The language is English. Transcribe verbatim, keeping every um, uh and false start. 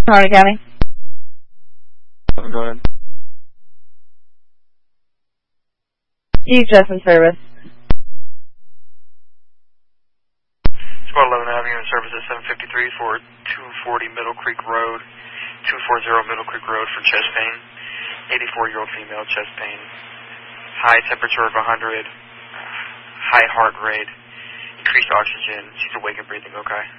Harney County. Go ahead. East Justin Service. Squad eleven Avenue in service at seven fifty-three for two forty Middle Creek Road, two forty Middle Creek Road for chest pain. eighty-four-year-old female, chest pain. High temperature of one hundred, high heart rate, increased oxygen. She's awake and breathing okay.